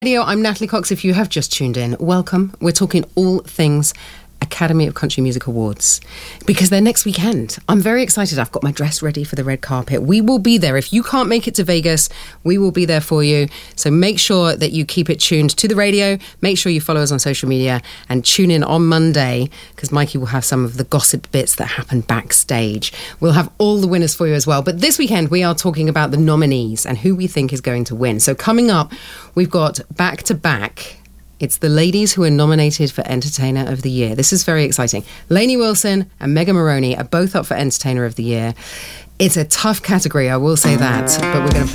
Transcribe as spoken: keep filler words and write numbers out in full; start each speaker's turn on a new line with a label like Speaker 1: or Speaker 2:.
Speaker 1: Radio, I'm Natalie Cox. If you have just tuned in, welcome. We're talking all things Academy of Country Music Awards because they're next weekend. I'm very excited. I've got my dress ready for the red carpet. We will be there. If you can't make it to Vegas, we will be there for you. So make sure that you keep it tuned to the radio. Make sure you follow us on social media and tune in on Monday because Mikey will have some of the gossip bits that happen backstage. We'll have all the winners for you as well. But this weekend, we are talking about the nominees and who we think is going to win. So coming up, we've got back-to-back. It's the ladies who are nominated for Entertainer of the Year. This is very exciting. Lainey Wilson and Megan Moroney are both up for Entertainer of the Year. It's a tough category, I will say that, but we're going to